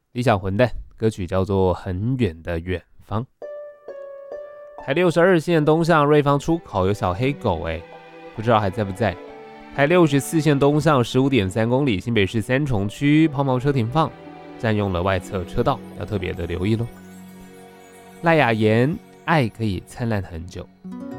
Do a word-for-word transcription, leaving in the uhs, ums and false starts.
理想混蛋，歌曲叫做《很远的远方》。台六十二线东上瑞芳出口有小黑狗哎，不知道还在不在？台六十四线东上 十五点三公里，新北市三重区抛锚车停放，占用了外侧车道，要特别的留意咯。赖雅妍，爱可以灿烂很久。